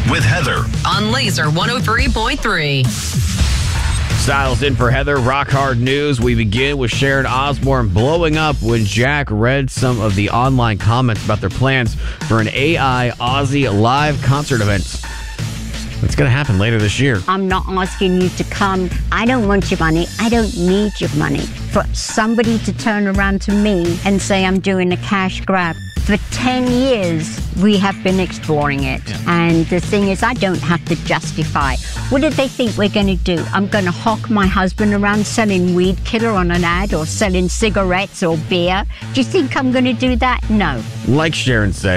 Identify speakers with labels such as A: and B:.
A: with Heather
B: on Laser 103.3.
C: Styles in for Heather. Rock Hard News. We begin with Sharon Osbourne blowing up when Jack read some of the online comments about their plans for an AI Aussie live concert event. It's going to happen later this year.
D: I'm not asking you to come. I don't want your money. I don't need your money. For somebody to turn around to me and say I'm doing a cash grab. For 10 years, we have been exploring it. Yeah. And the thing is, I don't have to justify. What do they think we're going to do? I'm going to hawk my husband around selling weed killer on an ad or selling cigarettes or beer? Do you think I'm going to do that? No.
C: Like Sharon said,